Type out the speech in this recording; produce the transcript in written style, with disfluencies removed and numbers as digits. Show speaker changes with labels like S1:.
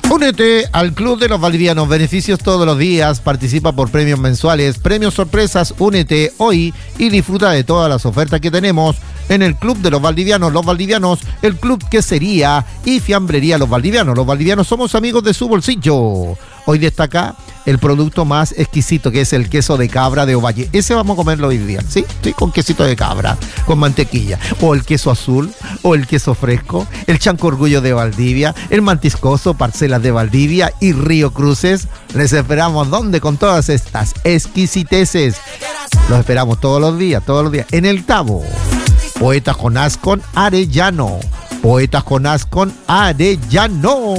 S1: Únete al Club de los Valdivianos, beneficios todos los días, participa por premios mensuales, premios sorpresas, únete hoy y disfruta de todas las ofertas que tenemos en el Club de los Valdivianos, el club que sería y fiambrería Los Valdivianos. Los Valdivianos somos amigos de su bolsillo. Hoy destaca el producto más exquisito, que es el queso de cabra de Ovalle. Ese vamos a comerlo hoy día, ¿sí? Sí, con quesito de cabra, con mantequilla. O el queso azul, o el queso fresco, el chanco orgullo de Valdivia, el mantiscoso, parcelas de Valdivia y Río Cruces. Les esperamos, ¿dónde? Con todas estas exquisiteces. Los esperamos todos los días, en el Tabo. Poetas Jonás con Arellano.